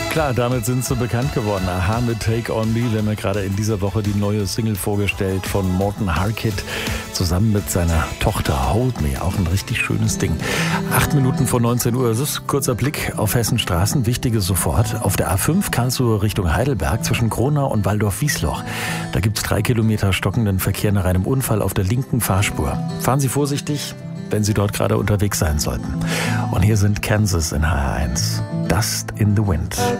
Klar, damit sind sie bekannt geworden. Aha mit Take On Me. Wir haben ja gerade in dieser Woche die neue Single vorgestellt von Morten Harkett zusammen mit seiner Tochter Hold Me. Auch ein richtig schönes Ding. 8 Minuten vor 19 Uhr. Das ist kurzer Blick auf Hessens Straßen. Wichtiges sofort. Auf der A5 Karlsruhe Richtung Heidelberg zwischen Kronau und Waldorf-Wiesloch. Da gibt es 3 Kilometer stockenden Verkehr nach einem Unfall auf der linken Fahrspur. Fahren Sie vorsichtig, wenn Sie dort gerade unterwegs sein sollten. Und hier sind Kansas in HR1. Dust in the Wind.